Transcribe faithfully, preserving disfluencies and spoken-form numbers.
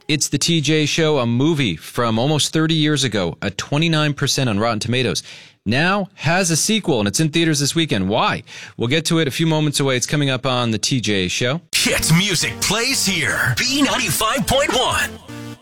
It's the T J Show, a movie from almost thirty years ago, at twenty-nine percent on Rotten Tomatoes. Now has a sequel, and it's in theaters this weekend. Why? We'll get to it a few moments away. It's coming up on the T J Show. Hit music plays here. B ninety-five point one.